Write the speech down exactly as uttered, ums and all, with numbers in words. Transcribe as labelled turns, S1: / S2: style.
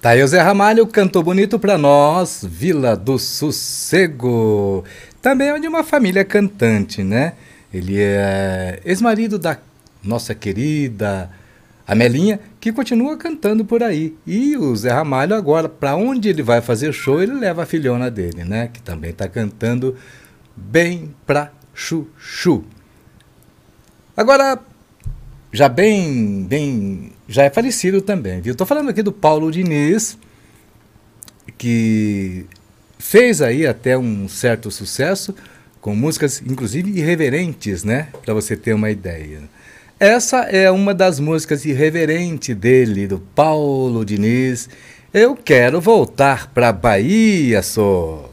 S1: Tá aí o Zé Ramalho, cantou bonito pra nós, Vila do Sossego. Também é de uma família cantante, né? Ele é ex-marido da nossa querida Amelinha, que continua cantando por aí. E o Zé Ramalho agora, pra onde ele vai fazer show, ele leva a filhona dele, né? Que também tá cantando bem pra chuchu. Agora, já bem, bem, já é falecido também, viu? Tô falando aqui do Paulo Diniz, que fez aí até um certo sucesso com músicas, inclusive irreverentes, né? Para você ter uma ideia. Essa é uma das músicas irreverentes dele, do Paulo Diniz. Eu quero voltar pra Bahia, só.